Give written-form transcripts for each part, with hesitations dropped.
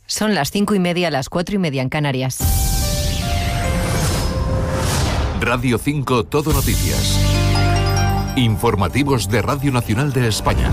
Son las 5:30, las 4:30 en Canarias. Radio 5 Todo Noticias. Informativos de Radio Nacional de España.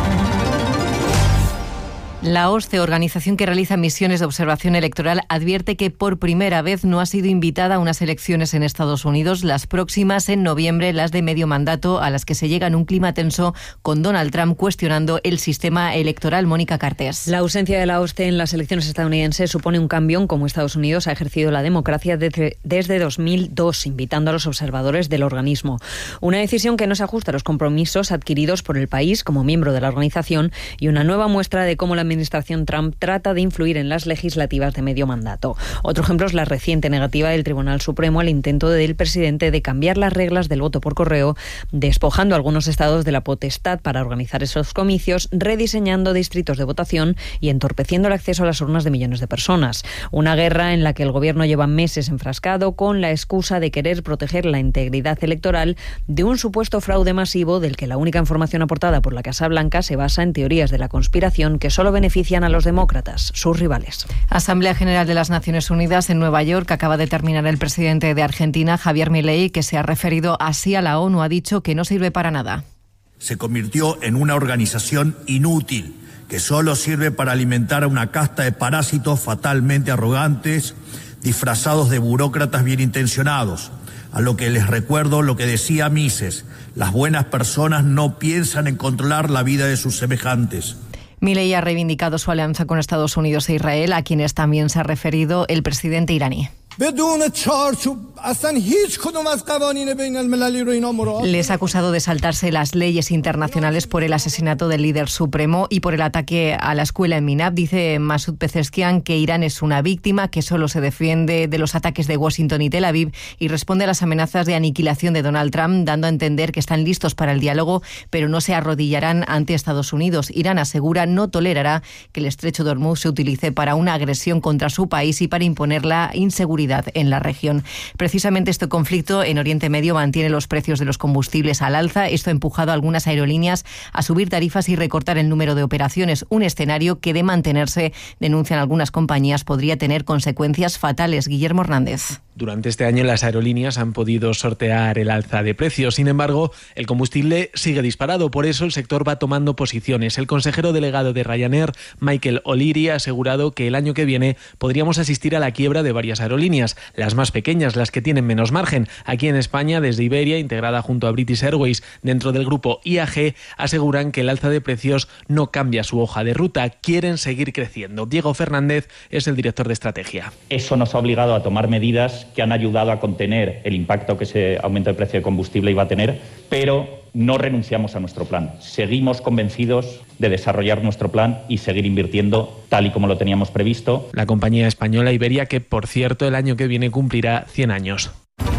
La OSCE, organización que realiza misiones de observación electoral, advierte que por primera vez no ha sido invitada a unas elecciones en Estados Unidos, las próximas en noviembre, las de medio mandato, a las que se llega en un clima tenso con Donald Trump cuestionando el sistema electoral. Mónica Cartés. La ausencia de la OSCE en las elecciones estadounidenses supone un cambio en cómo Estados Unidos ha ejercido la democracia desde 2002, invitando a los observadores del organismo. Una decisión que no se ajusta a los compromisos adquiridos por el país como miembro de la organización y una nueva muestra de cómo la administración Trump trata de influir en las legislativas de medio mandato. Otro ejemplo es la reciente negativa del Tribunal Supremo al intento del presidente de cambiar las reglas del voto por correo, despojando a algunos estados de la potestad para organizar esos comicios, rediseñando distritos de votación y entorpeciendo el acceso a las urnas de millones de personas. Una guerra en la que el gobierno lleva meses enfrascado con la excusa de querer proteger la integridad electoral de un supuesto fraude masivo del que la única información aportada por la Casa Blanca se basa en teorías de la conspiración que solo benefician a los demócratas, sus rivales. Asamblea General de las Naciones Unidas en Nueva York. Acaba de terminar el presidente de Argentina, Javier Milei, que se ha referido así a la ONU. Ha dicho que no sirve para nada. Se convirtió en una organización inútil que solo sirve para alimentar a una casta de parásitos fatalmente arrogantes, disfrazados de burócratas bien intencionados. A lo que les recuerdo lo que decía Mises: las buenas personas no piensan en controlar la vida de sus semejantes. Milei ha reivindicado su alianza con Estados Unidos e Israel, a quienes también se ha referido el presidente iraní. Les ha acusado de saltarse las leyes internacionales por el asesinato del líder supremo y por el ataque a la escuela en Minab. Dice Masoud Pezeshkian que Irán es una víctima, que solo se defiende de los ataques de Washington y Tel Aviv y responde a las amenazas de aniquilación de Donald Trump, dando a entender que están listos para el diálogo, pero no se arrodillarán ante Estados Unidos. Irán asegura no tolerará que el estrecho de Hormuz se utilice para una agresión contra su país y para imponer la inseguridad en la región. Precisamente este conflicto en Oriente Medio mantiene los precios de los combustibles al alza. Esto ha empujado a algunas aerolíneas a subir tarifas y recortar el número de operaciones. Un escenario que, de mantenerse, denuncian algunas compañías, podría tener consecuencias fatales. Guillermo Hernández. Durante este año las aerolíneas han podido sortear el alza de precios. Sin embargo, el combustible sigue disparado. Por eso el sector va tomando posiciones. El consejero delegado de Ryanair, Michael O'Leary, ha asegurado que el año que viene podríamos asistir a la quiebra de varias aerolíneas, las más pequeñas, las que tienen menos margen. Aquí en España, desde Iberia, integrada junto a British Airways dentro del grupo IAG, aseguran que el alza de precios no cambia su hoja de ruta. Quieren seguir creciendo. Diego Fernández es el director de estrategia. Eso nos ha obligado a tomar medidas que han ayudado a contener el impacto que ese aumento de precio de combustible iba a tener, pero no renunciamos a nuestro plan. Seguimos convencidos de desarrollar nuestro plan y seguir invirtiendo tal y como lo teníamos previsto. La compañía española Iberia, que por cierto el año que viene cumplirá 100 años.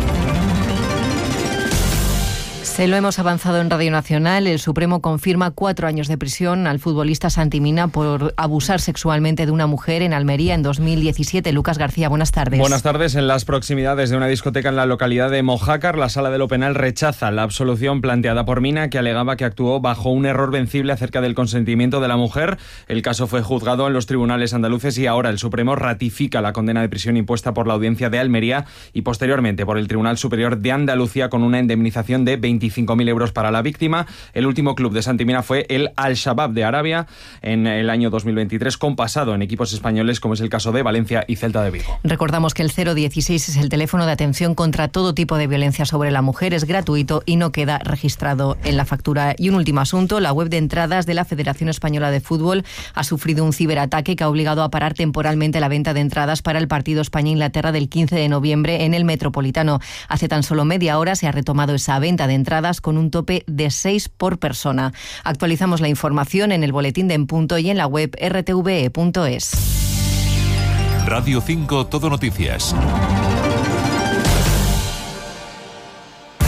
Se lo hemos avanzado en Radio Nacional. El Supremo confirma 4 años de prisión al futbolista Santi Mina por abusar sexualmente de una mujer en Almería en 2017. Lucas García, buenas tardes. Buenas tardes. En las proximidades de una discoteca en la localidad de Mojácar, la Sala de lo Penal rechaza la absolución planteada por Mina, que alegaba que actuó bajo un error vencible acerca del consentimiento de la mujer. El caso fue juzgado en los tribunales andaluces y ahora el Supremo ratifica la condena de prisión impuesta por la Audiencia de Almería y posteriormente por el Tribunal Superior de Andalucía con una indemnización de 25.000 euros para la víctima. El último club de Santi Mina fue el Al-Shabaab de Arabia en el año 2023, con pasado en equipos españoles como es el caso de Valencia y Celta de Vigo. Recordamos que el 016 es el teléfono de atención contra todo tipo de violencia sobre la mujer. Es gratuito y no queda registrado en la factura. Y un último asunto, la web de entradas de la Federación Española de Fútbol ha sufrido un ciberataque que ha obligado a parar temporalmente la venta de entradas para el partido España-Inglaterra del 15 de noviembre en el Metropolitano. Hace tan solo media hora se ha retomado esa venta de entradas con un tope de 6 por persona. Actualizamos la información en el boletín de En Punto y en la web rtve.es. Radio 5 Todo Noticias.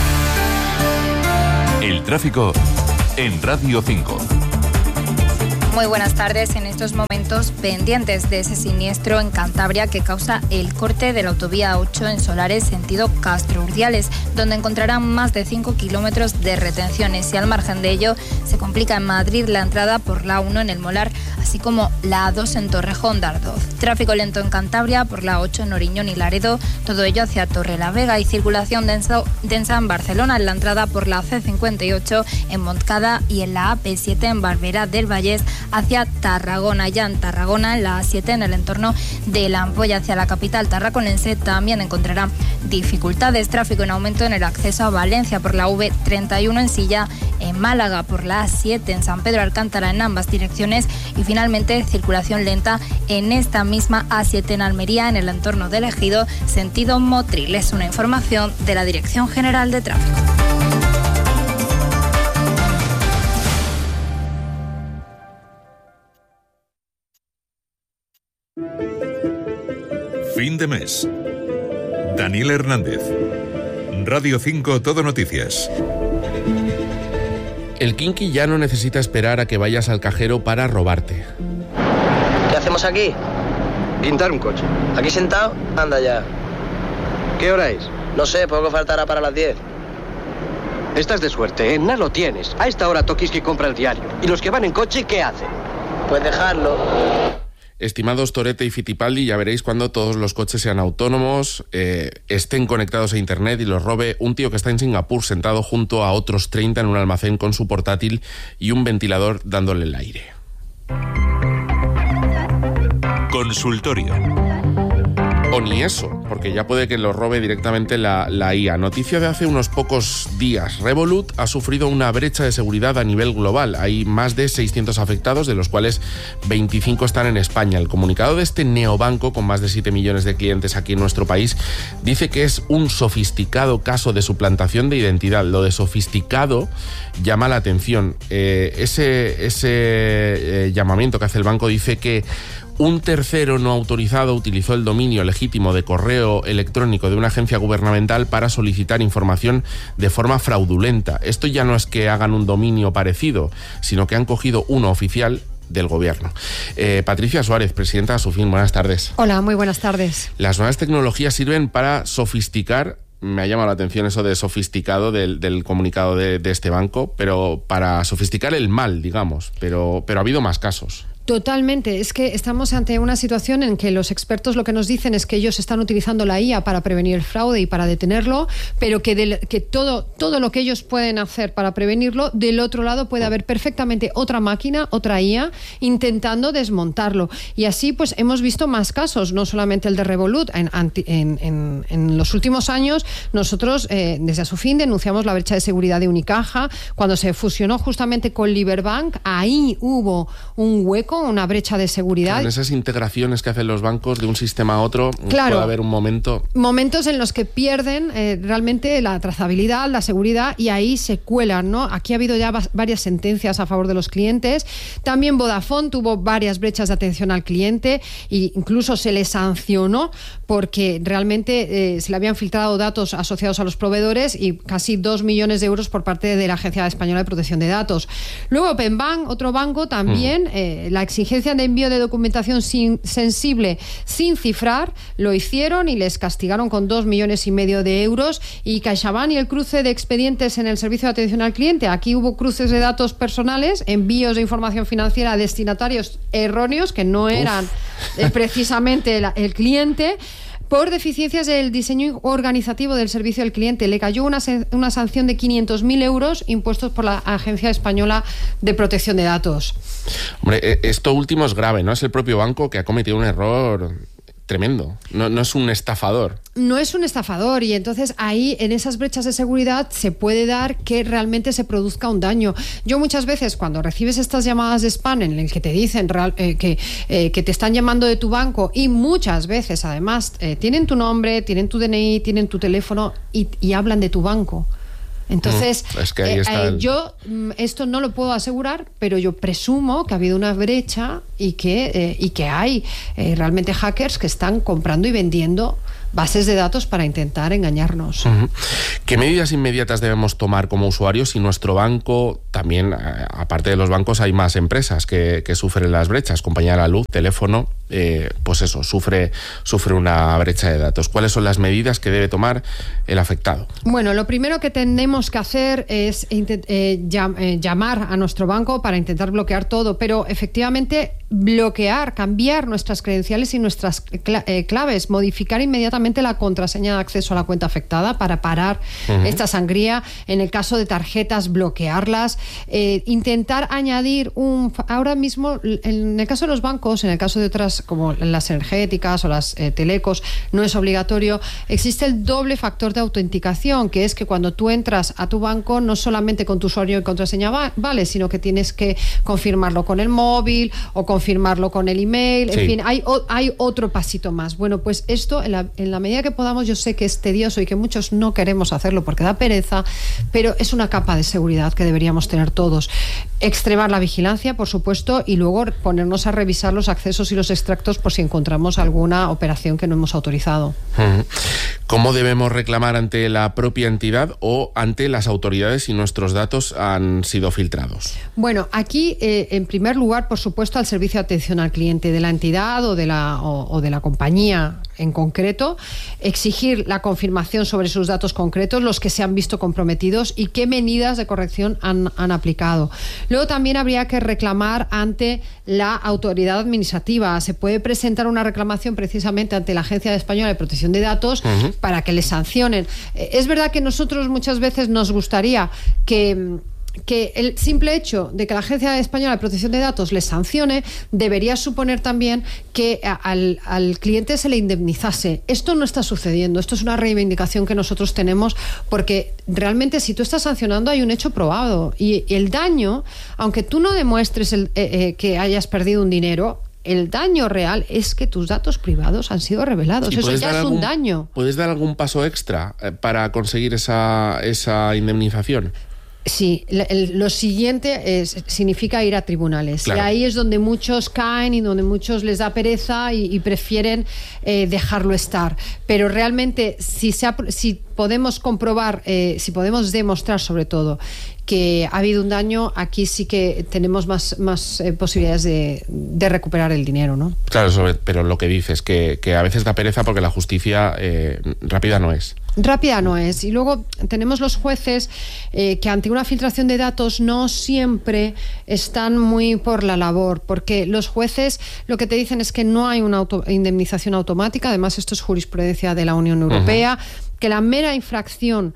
El tráfico en Radio 5. Muy buenas tardes. En estos momentos pendientes de ese siniestro en Cantabria que causa el corte de la autovía 8 en Solares sentido Castro Urdiales, donde encontrarán más de 5 kilómetros de retenciones, y al margen de ello se complica en Madrid la entrada por la 1 en el Molar, así como la A2 en Torrejón de Ardoz. Tráfico lento en Cantabria por la 8 en Oriñón y Laredo, todo ello hacia Torrelavega, y circulación densa en Barcelona en la entrada por la C58 en Montcada y en la AP7 en Barberá del Vallés hacia Tarragona. Ya en Tarragona, en la A7 en el entorno de La Ampolla hacia la capital tarraconense también encontrará dificultades. Tráfico en aumento en el acceso a Valencia por la V31 en Silla, en Málaga por la A7 en San Pedro Alcántara en ambas direcciones, y finalmente circulación lenta en esta misma A7 en Almería en el entorno del Ejido sentido Motril. Es una información de la Dirección General de Tráfico. Fin de mes. Daniel Hernández. Radio 5 Todo Noticias. El Kinky ya no necesita esperar a que vayas al cajero para robarte. ¿Qué hacemos aquí? Pintar un coche. ¿Aquí sentado? Anda ya. ¿Qué hora es? No sé, poco faltará para las 10. Estás de suerte, ¿eh? No lo tienes. A esta hora Tokiski compra el diario. ¿Y los que van en coche qué hacen? Pues dejarlo. Estimados Torete y Fittipaldi, ya veréis cuando todos los coches sean autónomos, estén conectados a internet y los robe un tío que está en Singapur sentado junto a otros 30 en un almacén con su portátil y un ventilador dándole el aire. Consultorio. O ni eso, porque ya puede que lo robe directamente la IA. Noticia de hace unos pocos días. Revolut ha sufrido una brecha de seguridad a nivel global. Hay más de 600 afectados, de los cuales 25 están en España. El comunicado de este neobanco, con más de 7 millones de clientes aquí en nuestro país, dice que es un sofisticado caso de suplantación de identidad. Lo de sofisticado llama la atención. Ese llamamiento que hace el banco dice que un tercero no autorizado utilizó el dominio legítimo de correo electrónico de una agencia gubernamental para solicitar información de forma fraudulenta. Esto ya no es que hagan un dominio parecido, sino que han cogido uno oficial del gobierno. Patricia Suárez, presidenta de Asufin, buenas tardes. Hola, muy buenas tardes. Las nuevas tecnologías sirven para sofisticar. Me ha llamado la atención eso de sofisticado del comunicado de este banco, pero para sofisticar el mal, digamos, pero ha habido más casos. Totalmente. Es que estamos ante una situación en que los expertos lo que nos dicen es que ellos están utilizando la IA para prevenir el fraude y para detenerlo, pero que todo lo que ellos pueden hacer para prevenirlo, del otro lado puede haber perfectamente otra máquina, otra IA, intentando desmontarlo. Y así pues hemos visto más casos, no solamente el de Revolut. En los últimos años nosotros desde Asufin denunciamos la brecha de seguridad de Unicaja. Cuando se fusionó justamente con Liberbank, ahí hubo un hueco, una brecha de seguridad. En esas integraciones que hacen los bancos de un sistema a otro, claro, puede haber momentos en los que pierden realmente la trazabilidad, la seguridad, y ahí se cuelan, ¿no? Aquí ha habido ya varias sentencias a favor de los clientes. También Vodafone tuvo varias brechas de atención al cliente e incluso se le sancionó porque realmente se le habían filtrado datos asociados a los proveedores y casi 2 millones de euros por parte de la Agencia Española de Protección de Datos. Luego Openbank, otro banco, también la exigencia de envío de documentación sensible sin cifrar, lo hicieron y les castigaron con 2,5 millones de euros. Y CaixaBank y el cruce de expedientes en el servicio de atención al cliente. Aquí hubo cruces de datos personales, envíos de información financiera a destinatarios erróneos que no eran precisamente el cliente. Por deficiencias del diseño organizativo del servicio al cliente. Le cayó una sanción de 500.000 euros impuestos por la Agencia Española de Protección de Datos. Hombre, esto último es grave, ¿no? Es el propio banco que ha cometido un error tremendo. No es un estafador. No es un estafador, y entonces ahí en esas brechas de seguridad se puede dar que realmente se produzca un daño. Yo muchas veces cuando recibes estas llamadas de spam en el que te dicen que te están llamando de tu banco, y muchas veces además tienen tu nombre, tienen tu DNI, tienen tu teléfono y hablan de tu banco. Entonces, es que ahí está yo esto no lo puedo asegurar, pero yo presumo que ha habido una brecha y que hay realmente hackers que están comprando y vendiendo bases de datos para intentar engañarnos. ¿Qué medidas inmediatas debemos tomar como usuarios si nuestro banco, también aparte de los bancos hay más empresas que sufren las brechas, compañía de la luz, teléfono, pues eso, sufre una brecha de datos? ¿Cuáles son las medidas que debe tomar el afectado? Bueno, lo primero que tenemos que hacer es llamar a nuestro banco para intentar bloquear todo, pero efectivamente cambiar nuestras credenciales y nuestras claves, modificar inmediatamente la contraseña de acceso a la cuenta afectada para parar esta sangría. En el caso de tarjetas, bloquearlas, intentar añadir ahora mismo, en el caso de los bancos, en el caso de otras como las energéticas o las telecos, no es obligatorio. Existe el doble factor de autenticación, que es que cuando tú entras a tu banco, no solamente con tu usuario y contraseña vale, sino que tienes que confirmarlo con el móvil o confirmarlo con el email. En fin, hay otro pasito más. Bueno, pues esto, en la medida que podamos, yo sé que es tedioso y que muchos no queremos hacerlo porque da pereza, pero es una capa de seguridad que deberíamos tener todos. Extremar la vigilancia, por supuesto, y luego ponernos a revisar los accesos y los extractos por si encontramos alguna operación que no hemos autorizado. ¿Cómo debemos reclamar ante la propia entidad o ante las autoridades si nuestros datos han sido filtrados? Bueno, aquí, en primer lugar, por supuesto, al servicio de atención al cliente de la entidad o de la compañía en concreto, exigir la confirmación sobre sus datos concretos, los que se han visto comprometidos y qué medidas de corrección han aplicado. Luego también habría que reclamar ante la autoridad administrativa. Se puede presentar una reclamación precisamente ante la Agencia Española de Protección de Datos para que les sancionen. Es verdad que nosotros muchas veces nos gustaría que el simple hecho de que la Agencia Española de Protección de Datos les sancione debería suponer también que al cliente se le indemnizase. Esto no está sucediendo. Esto es una reivindicación que nosotros tenemos, porque realmente si tú estás sancionando hay un hecho probado y el daño, aunque tú no demuestres que hayas perdido un dinero, el daño real es que tus datos privados han sido revelados. Eso ya es un daño. ¿Puedes dar algún paso extra para conseguir esa indemnización? Sí, lo siguiente significa ir a tribunales. Claro. Y ahí es donde muchos caen y donde muchos les da pereza y prefieren dejarlo estar. Pero realmente, si podemos comprobar, si podemos demostrar sobre todo que ha habido un daño, aquí sí que tenemos más posibilidades de recuperar el dinero, ¿no? Claro, pero lo que dices, que a veces da pereza porque la justicia rápida no es. Rápida no es. Y luego tenemos los jueces que ante una filtración de datos no siempre están muy por la labor, porque los jueces lo que te dicen es que no hay una indemnización automática. Además, esto es jurisprudencia de la Unión Europea, que la mera infracción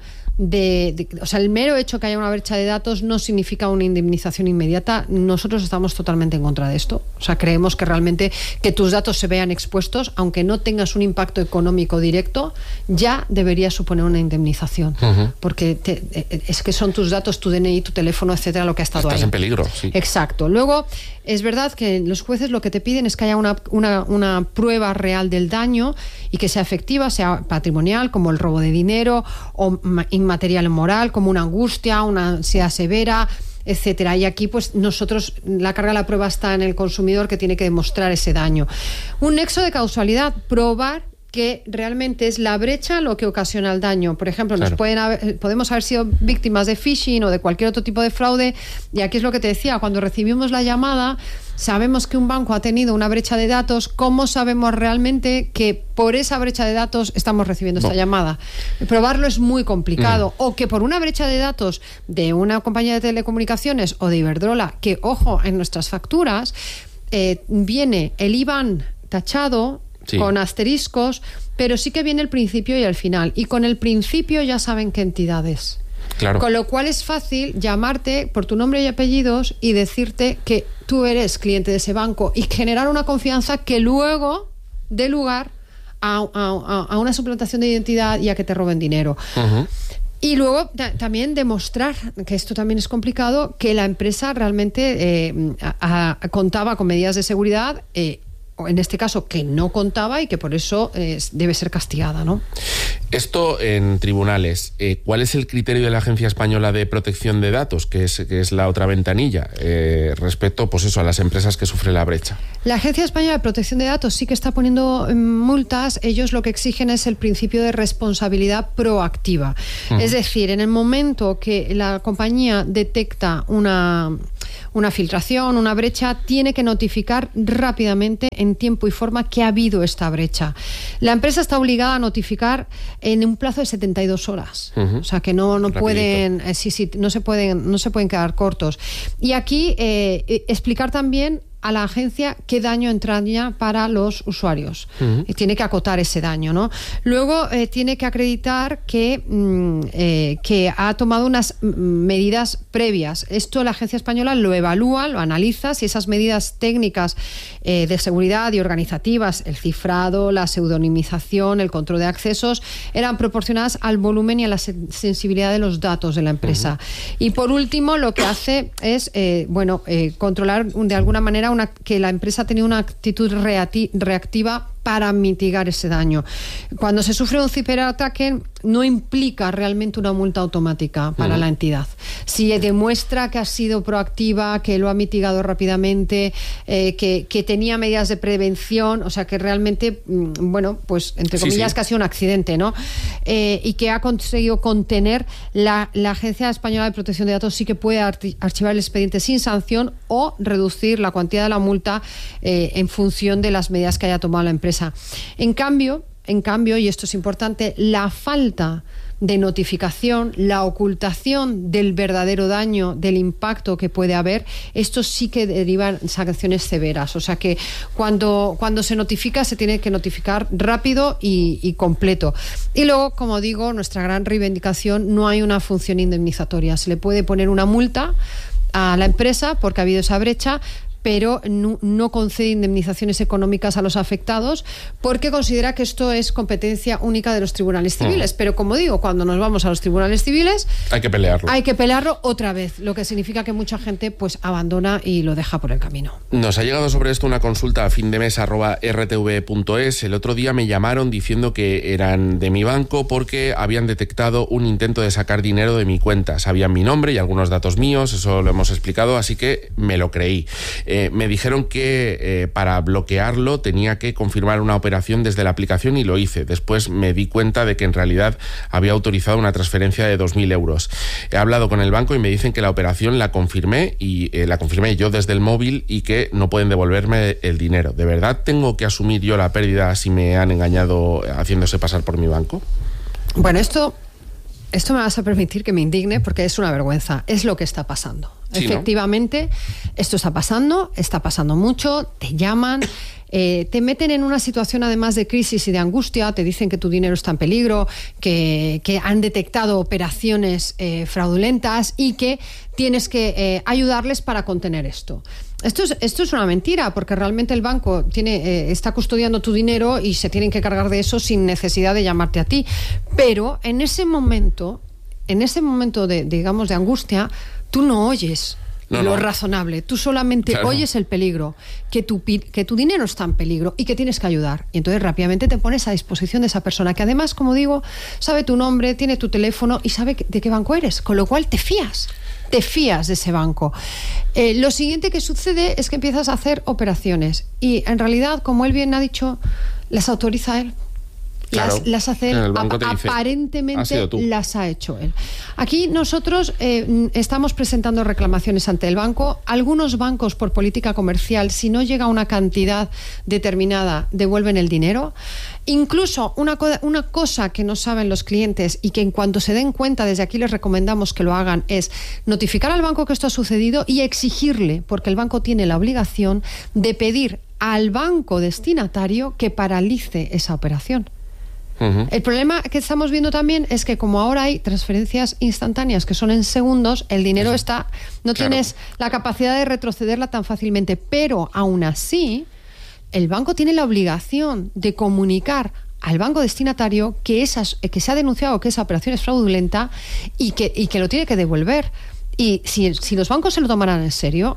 o sea, el mero hecho que haya una brecha de datos no significa una indemnización inmediata. Nosotros estamos totalmente en contra de esto. O sea, creemos que realmente que tus datos se vean expuestos, aunque no tengas un impacto económico directo, ya debería suponer una indemnización. Porque es que son tus datos, tu DNI, tu teléfono, etcétera, lo que ha estado ahí. Estás en peligro, sí. Exacto. Luego, es verdad que los jueces lo que te piden es que haya una prueba real del daño y que sea efectiva, sea patrimonial, como el robo de dinero, o inmaterial moral, como una angustia, una ansiedad severa, etcétera. Y aquí, pues nosotros, la carga de la prueba está en el consumidor, que tiene que demostrar ese daño. Un nexo de causalidad, probar que realmente es la brecha lo que ocasiona el daño. Por ejemplo, claro, podemos haber sido víctimas de phishing o de cualquier otro tipo de fraude, y aquí es lo que te decía, cuando recibimos la llamada, sabemos que un banco ha tenido una brecha de datos. ¿Cómo sabemos realmente que por esa brecha de datos estamos recibiendo esta llamada? Probarlo es muy complicado. O que por una brecha de datos de una compañía de telecomunicaciones o de Iberdrola, que, ojo, en nuestras facturas viene el IBAN tachado, con asteriscos, pero sí que viene el principio y el final. Y con el principio ya saben qué entidad es. Claro. Con lo cual es fácil llamarte por tu nombre y apellidos y decirte que tú eres cliente de ese banco y generar una confianza que luego dé lugar a una suplantación de identidad y a que te roben dinero. Y luego también demostrar, que esto también es complicado, que la empresa realmente contaba con medidas de seguridad en este caso, que no contaba y que por eso debe ser castigada, ¿no? Esto en tribunales. ¿Cuál es el criterio de la Agencia Española de Protección de Datos, que es la otra ventanilla, respecto, pues eso, a las empresas que sufren la brecha? La Agencia Española de Protección de Datos sí que está poniendo multas. Ellos lo que exigen es el principio de responsabilidad proactiva. Es decir, en el momento que la compañía detecta una filtración, una brecha, tiene que notificar rápidamente, en tiempo y forma, que ha habido esta brecha. La empresa está obligada a notificar en un plazo de 72 horas. O sea que no pueden, no se pueden quedar cortos. Y aquí explicar también a la agencia qué daño entraña para los usuarios. Y tiene que acotar ese daño, ¿no? Luego tiene que acreditar que ha tomado unas medidas previas. Esto la agencia española lo evalúa, lo analiza, si esas medidas técnicas de seguridad y organizativas, el cifrado, la pseudonimización, el control de accesos, eran proporcionadas al volumen y a la sensibilidad de los datos de la empresa. Y por último, lo que hace es controlar de alguna manera que la empresa ha tenido una actitud reactiva para mitigar ese daño. Cuando se sufre un ciberataque, no implica realmente una multa automática para la entidad. Si demuestra que ha sido proactiva, que lo ha mitigado rápidamente, que tenía medidas de prevención, o sea que realmente, pues entre comillas, que ha sido un accidente, ¿no? Y que ha conseguido contener, la Agencia Española de Protección de Datos sí que puede archivar el expediente sin sanción o reducir la cuantía de la multa en función de las medidas que haya tomado la empresa. En cambio, y esto es importante, la falta de notificación, la ocultación del verdadero daño, del impacto que puede haber, esto sí que derivan sanciones severas. O sea que cuando se notifica, se tiene que notificar rápido y completo. Y luego, como digo, nuestra gran reivindicación, no hay una función indemnizatoria. Se le puede poner una multa a la empresa porque ha habido esa brecha, pero no concede indemnizaciones económicas a los afectados porque considera que esto es competencia única de los tribunales civiles. Pero como digo, cuando nos vamos a los tribunales civiles hay que pelearlo. Hay que pelearlo otra vez, lo que significa que mucha gente pues abandona y lo deja por el camino. Nos ha llegado sobre esto una consulta a findemes@rtv.es. El otro día me llamaron diciendo que eran de mi banco porque habían detectado un intento de sacar dinero de mi cuenta. Sabían mi nombre y algunos datos míos, eso lo hemos explicado, así que me lo creí. Me dijeron que para bloquearlo tenía que confirmar una operación desde la aplicación y lo hice. Después me di cuenta de que en realidad había autorizado una transferencia de 2.000 euros. He hablado con el banco y me dicen que la operación la confirmé yo desde el móvil y que no pueden devolverme el dinero. ¿De verdad tengo que asumir yo la pérdida si me han engañado haciéndose pasar por mi banco? Bueno, esto me vas a permitir que me indigne porque es una vergüenza. Es lo que está pasando. Sí, efectivamente, ¿no? Esto está pasando mucho, te llaman, te meten en una situación además de crisis y de angustia, te dicen que tu dinero está en peligro, que han detectado operaciones fraudulentas y que tienes que ayudarles para contener esto. Esto es una mentira, porque realmente el banco está custodiando tu dinero y se tienen que cargar de eso sin necesidad de llamarte a ti. Pero en ese momento de angustia, tú no oyes lo razonable, tú solamente oyes el peligro, que tu dinero está en peligro y que tienes que ayudar. Y entonces rápidamente te pones a disposición de esa persona, que además, como digo, sabe tu nombre, tiene tu teléfono y sabe de qué banco eres, con lo cual te fías de ese banco. Lo siguiente que sucede es que empiezas a hacer operaciones y en realidad, como él bien ha dicho, las autoriza él. Claro, las hace él, aparentemente las ha hecho él. Aquí nosotros estamos presentando reclamaciones ante el banco. Algunos bancos, por política comercial, si no llega a una cantidad determinada, devuelven el dinero. Incluso una cosa que no saben los clientes y que en cuanto se den cuenta, desde aquí les recomendamos que lo hagan, es notificar al banco que esto ha sucedido y exigirle, porque el banco tiene la obligación de pedir al banco destinatario que paralice esa operación. El problema que estamos viendo también es que como ahora hay transferencias instantáneas que son en segundos, el dinero tienes la capacidad de retrocederla tan fácilmente, pero aún así el banco tiene la obligación de comunicar al banco destinatario que se ha denunciado que esa operación es fraudulenta y que lo tiene que devolver. Y si los bancos se lo tomaran en serio,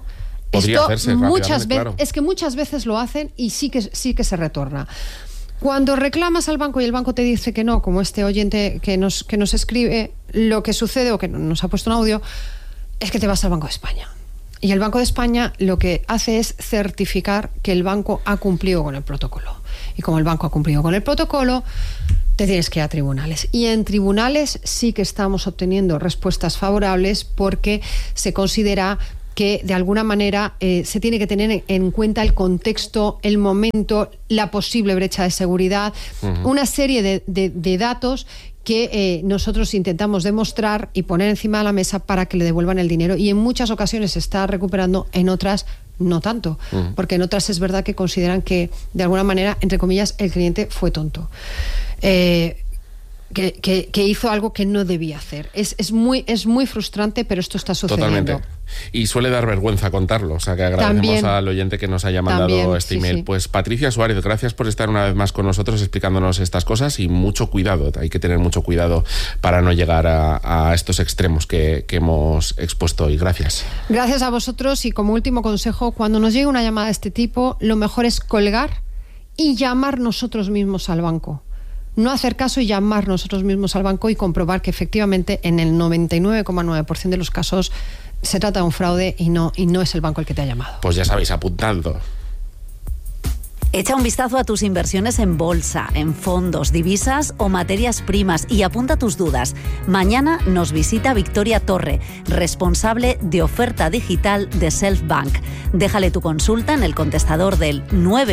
Podría hacerse muchas veces, claro. Es que muchas veces lo hacen y sí que se retorna. Cuando reclamas al banco y el banco te dice que no, como este oyente que nos escribe, lo que sucede, o que nos ha puesto un audio, es que te vas al Banco de España. Y el Banco de España lo que hace es certificar que el banco ha cumplido con el protocolo. Y como el banco ha cumplido con el protocolo, te tienes que ir a tribunales. Y en tribunales sí que estamos obteniendo respuestas favorables porque se considera que de alguna manera se tiene que tener en cuenta el contexto, el momento, la posible brecha de seguridad, una serie de datos que nosotros intentamos demostrar y poner encima de la mesa para que le devuelvan el dinero. Y en muchas ocasiones se está recuperando, en otras no tanto, porque en otras es verdad que consideran que de alguna manera, entre comillas, el cliente fue tonto. Que hizo algo que no debía hacer. Es muy frustrante, pero esto está sucediendo. Totalmente. Y suele dar vergüenza contarlo, o sea que agradecemos también al oyente que nos haya mandado este email. Sí. Pues Patricia Suárez, gracias por estar una vez más con nosotros explicándonos estas cosas y mucho cuidado, hay que tener mucho cuidado para no llegar a estos extremos que hemos expuesto hoy. Gracias. Gracias a vosotros y como último consejo, cuando nos llegue una llamada de este tipo, lo mejor es colgar y llamar nosotros mismos al banco. No hacer caso y llamar nosotros mismos al banco y comprobar que efectivamente en el 99,9% de los casos se trata de un fraude y no es el banco el que te ha llamado. Pues ya sabéis, apuntando. Echa un vistazo a tus inversiones en bolsa, en fondos, divisas o materias primas y apunta tus dudas. Mañana nos visita Victoria Torre, responsable de oferta digital de Selfbank. Déjale tu consulta en el contestador del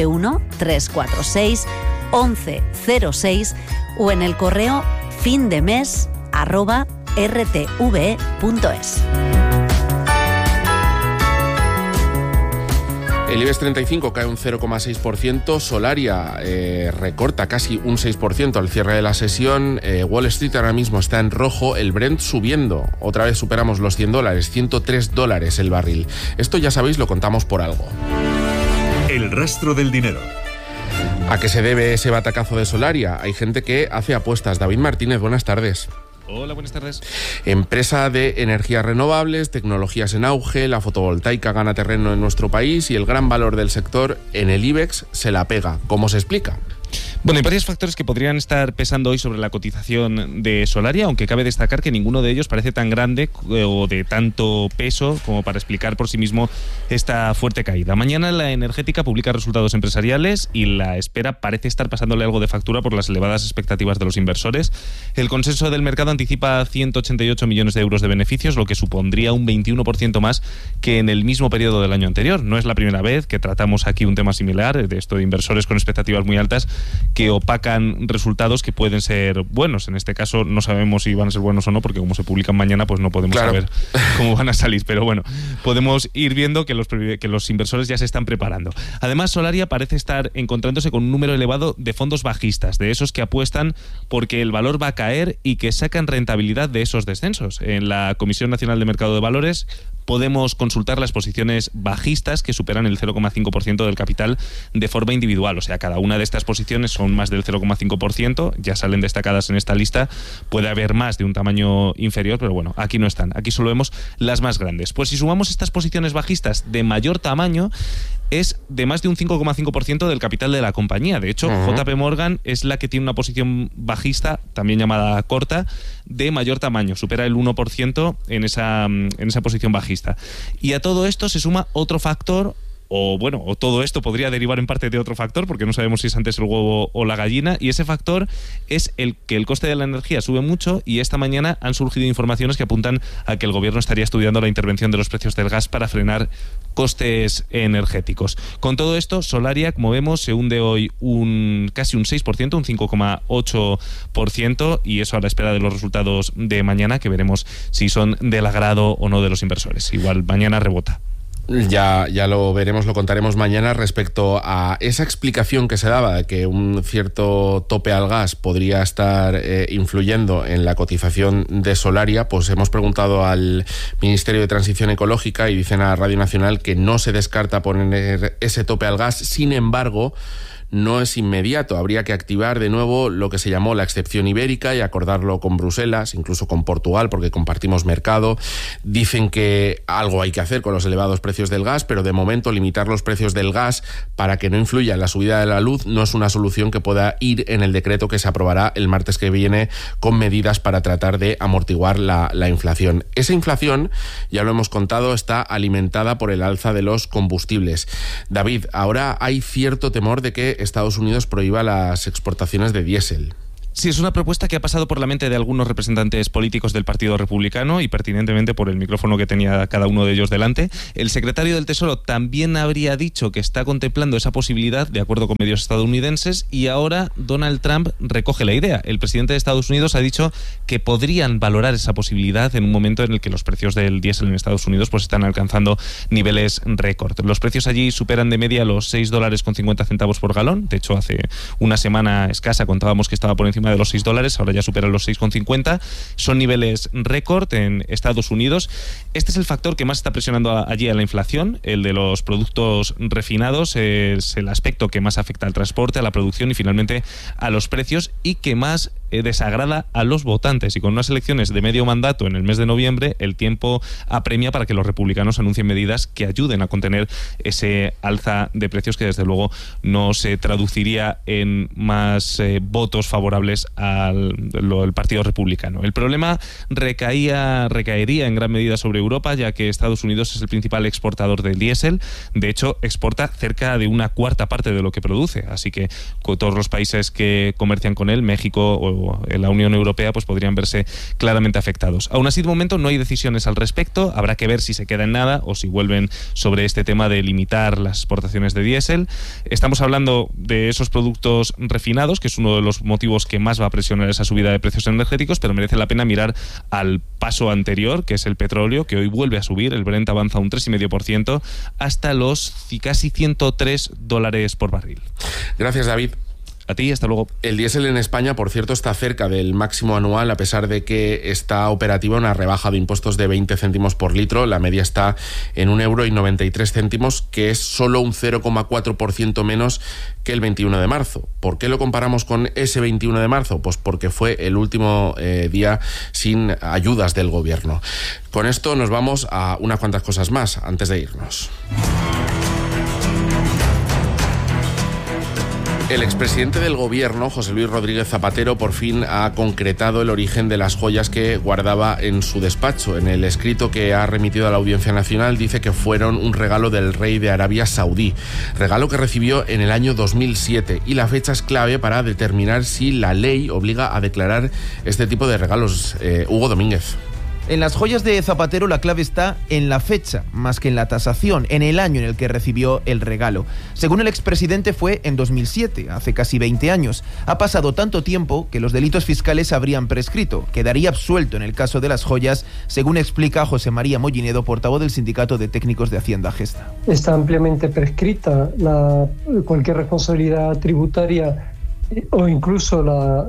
913461106 o en el correo findemes@rtve.es. El IBEX 35 cae un 0,6%, Solaria recorta casi un 6% al cierre de la sesión, Wall Street ahora mismo está en rojo, el Brent subiendo, otra vez superamos los $100, $103 el barril. Esto ya sabéis, lo contamos por algo. El rastro del dinero. ¿A qué se debe ese batacazo de Solaria? Hay gente que hace apuestas. David Martínez, buenas tardes. Hola, buenas tardes. Empresa de energías renovables, tecnologías en auge, la fotovoltaica gana terreno en nuestro país y el gran valor del sector en el IBEX se la pega. ¿Cómo se explica? Bueno, hay varios factores que podrían estar pesando hoy sobre la cotización de Solaria, aunque cabe destacar que ninguno de ellos parece tan grande o de tanto peso como para explicar por sí mismo esta fuerte caída. Mañana la energética publica resultados empresariales y la espera parece estar pasándole algo de factura por las elevadas expectativas de los inversores. El consenso del mercado anticipa 188 millones de euros de beneficios, lo que supondría un 21% más que en el mismo periodo del año anterior. No es la primera vez que tratamos aquí un tema similar, de esto de inversores con expectativas muy altas que opacan resultados que pueden ser buenos. En este caso no sabemos si van a ser buenos o no, porque como se publican mañana, pues no podemos saber cómo van a salir. Pero bueno, podemos ir viendo que los inversores ya se están preparando. Además, Solaria parece estar encontrándose con un número elevado de fondos bajistas, de esos que apuestan porque el valor va a caer y que sacan rentabilidad de esos descensos. En la Comisión Nacional de Mercado de Valores podemos consultar las posiciones bajistas que superan el 0,5% del capital de forma individual. O sea, cada una de estas posiciones son más del 0,5%, ya salen destacadas en esta lista. Puede haber más de un tamaño inferior, pero bueno, aquí no están. Aquí solo vemos las más grandes. Pues si sumamos estas posiciones bajistas de mayor tamaño, es de más de un 5,5% del capital de la compañía. De hecho, JP Morgan es la que tiene una posición bajista, también llamada corta, de mayor tamaño. Supera el 1% en esa posición bajista. Y a todo esto se suma otro factor, o todo esto podría derivar en parte de otro factor, porque no sabemos si es antes el huevo o la gallina, y ese factor es el que el coste de la energía sube mucho, y esta mañana han surgido informaciones que apuntan a que el gobierno estaría estudiando la intervención de los precios del gas para frenar costes energéticos. Con todo esto, Solaria, como vemos, se hunde hoy casi un 6%, un 5,8%, y eso a la espera de los resultados de mañana, que veremos si son del agrado o no de los inversores. Igual mañana rebota. Ya lo veremos, lo contaremos mañana. Respecto a esa explicación que se daba de que un cierto tope al gas podría estar influyendo en la cotización de Solaria, pues hemos preguntado al Ministerio de Transición Ecológica y dicen a Radio Nacional que no se descarta poner ese tope al gas. Sin embargo, no es inmediato. Habría que activar de nuevo lo que se llamó la excepción ibérica y acordarlo con Bruselas, incluso con Portugal, porque compartimos mercado. Dicen que algo hay que hacer con los elevados precios del gas, pero de momento limitar los precios del gas para que no influya en la subida de la luz no es una solución que pueda ir en el decreto que se aprobará el martes que viene, con medidas para tratar de amortiguar la inflación. Esa inflación, ya lo hemos contado, está alimentada por el alza de los combustibles. David, ahora hay cierto temor de que Estados Unidos prohíba las exportaciones de diésel. Sí, es una propuesta que ha pasado por la mente de algunos representantes políticos del Partido Republicano y pertinentemente por el micrófono que tenía cada uno de ellos delante. El secretario del Tesoro también habría dicho que está contemplando esa posibilidad de acuerdo con medios estadounidenses, y ahora Donald Trump recoge la idea. El presidente de Estados Unidos ha dicho que podrían valorar esa posibilidad en un momento en el que los precios del diésel en Estados Unidos pues están alcanzando niveles récord. Los precios allí superan de media los $6.50 por galón. De hecho, hace una semana escasa contábamos que estaba por encima de los $6, ahora ya superan los 6,50. Son niveles récord en Estados Unidos. Este es el factor que más está presionando allí a la inflación. El de los productos refinados es el aspecto que más afecta al transporte, a la producción y finalmente a los precios, y que más desagrada a los votantes. Y con unas elecciones de medio mandato en el mes de noviembre, el tiempo apremia para que los republicanos anuncien medidas que ayuden a contener ese alza de precios que desde luego no se traduciría en más votos favorables al Partido Republicano. El problema recaería en gran medida sobre Europa, ya que Estados Unidos es el principal exportador del diésel. De hecho, exporta cerca de una cuarta parte de lo que produce, así que con todos los países que comercian con él, México o la Unión Europea, pues podrían verse claramente afectados. Aún así, de momento no hay decisiones al respecto. Habrá que ver si se queda en nada o si vuelven sobre este tema de limitar las exportaciones de diésel. Estamos hablando de esos productos refinados, que es uno de los motivos que más va a presionar esa subida de precios energéticos, pero merece la pena mirar al paso anterior, que es el petróleo, que hoy vuelve a subir. El Brent avanza un 3,5% hasta los casi $103 por barril. Gracias, David. A ti, hasta luego. El diésel en España, por cierto, está cerca del máximo anual, a pesar de que está operativa una rebaja de impuestos de 20 céntimos por litro. La media está en €1,93, que es solo un 0,4% menos que el 21 de marzo. ¿Por qué lo comparamos con ese 21 de marzo? Pues porque fue el último día sin ayudas del gobierno. Con esto nos vamos a unas cuantas cosas más antes de irnos. El expresidente del gobierno, José Luis Rodríguez Zapatero, por fin ha concretado el origen de las joyas que guardaba en su despacho. En el escrito que ha remitido a la Audiencia Nacional dice que fueron un regalo del rey de Arabia Saudí, regalo que recibió en el año 2007, y la fecha es clave para determinar si la ley obliga a declarar este tipo de regalos. Hugo Domínguez. En las joyas de Zapatero la clave está en la fecha, más que en la tasación, en el año en el que recibió el regalo. Según el expresidente fue en 2007, hace casi 20 años. Ha pasado tanto tiempo que los delitos fiscales habrían prescrito. Quedaría absuelto en el caso de las joyas, según explica José María Mollinedo, portavoz del Sindicato de Técnicos de Hacienda Gesta. Está ampliamente prescrita cualquier responsabilidad tributaria o incluso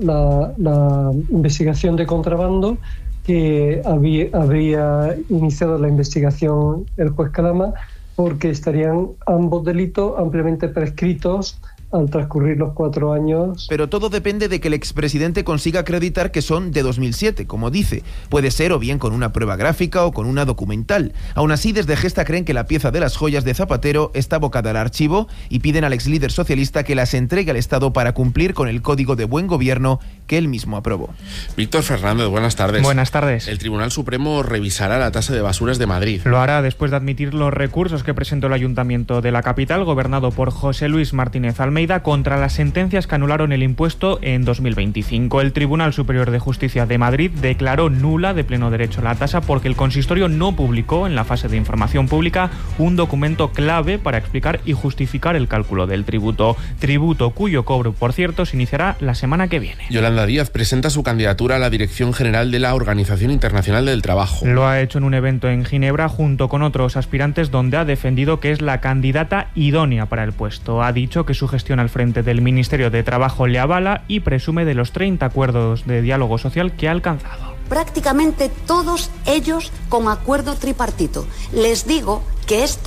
la investigación de contrabando que habría iniciado la investigación el juez Calama, porque estarían ambos delitos ampliamente prescritos al transcurrir los 4 años. Pero todo depende de que el expresidente consiga acreditar que son de 2007, como dice. Puede ser o bien con una prueba gráfica o con una documental. Aún así, desde Gesta creen que la pieza de las joyas de Zapatero está abocada al archivo y piden al exlíder socialista que las entregue al Estado para cumplir con el Código de Buen Gobierno que él mismo aprobó. Víctor Fernández, buenas tardes. Buenas tardes. El Tribunal Supremo revisará la tasa de basuras de Madrid. Lo hará después de admitir los recursos que presentó el Ayuntamiento de la capital, gobernado por José Luis Martínez Almeida, contra las sentencias que anularon el impuesto en 2025. El Tribunal Superior de Justicia de Madrid declaró nula de pleno derecho la tasa porque el consistorio no publicó en la fase de información pública un documento clave para explicar y justificar el cálculo del tributo cuyo cobro, por cierto, se iniciará la semana que viene. Yolanda Díaz presenta su candidatura a la dirección general de la Organización Internacional del Trabajo. Lo ha hecho en un evento en Ginebra junto con otros aspirantes, donde ha defendido que es la candidata idónea para el puesto. Ha dicho que su gestión al frente del Ministerio de Trabajo le avala y presume de los 30 acuerdos de diálogo social que ha alcanzado. Prácticamente todos ellos con acuerdo tripartito. Les digo que esto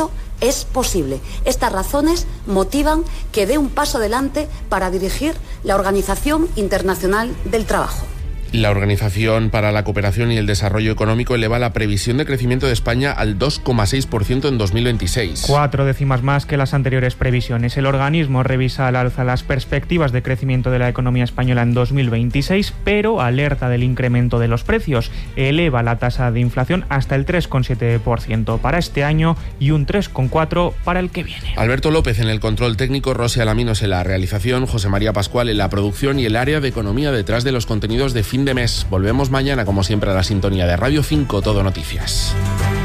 Es posible. Estas razones motivan que dé un paso adelante para dirigir la Organización Internacional del Trabajo. La Organización para la Cooperación y el Desarrollo Económico eleva la previsión de crecimiento de España al 2,6% en 2026. 4 décimas más que las anteriores previsiones. El organismo revisa al alza las perspectivas de crecimiento de la economía española en 2026, pero alerta del incremento de los precios. Eleva la tasa de inflación hasta el 3,7% para este año y un 3,4% para el que viene. Alberto López en el control técnico, Rosy Alaminos en la realización, José María Pascual en la producción y el área de economía detrás de los contenidos de fin de mes. Volvemos mañana, como siempre, a la sintonía de Radio 5 Todo Noticias.